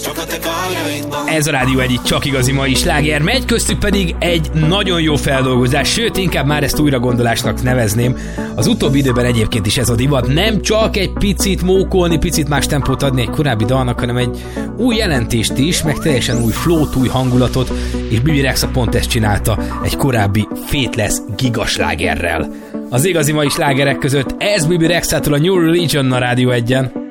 Ez a Rádió Egy csak igazi mai sláger megy, köztük pedig egy nagyon jó feldolgozás, sőt inkább már ezt újragondolásnak nevezném. Az utóbbi időben egyébként is ez a divat, nem csak egy picit mókolni, picit más tempót adni egy korábbi dalnak, hanem egy új jelentést is, meg teljesen új flót, új hangulatot, és Bibi Rexha pont ezt csinálta egy korábbi Faithless gigaslágerrel. Az igazi mai slágerek között ez Bibi Rexhatól, a New Religion a Rádió Egyen.